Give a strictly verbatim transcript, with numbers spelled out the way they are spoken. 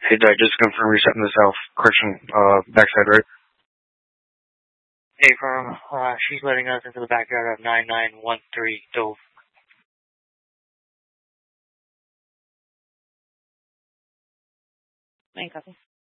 Hey, Dad, just confirm you're setting this out. Correction, uh, backside, right? Hey, firm. Uh, she's letting us into the backyard of nine nine one three Dove. Main copy.